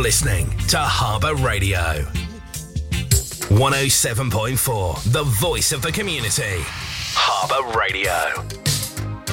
listening to Harbour Radio. 107.4, the voice of the community. Harbour Radio.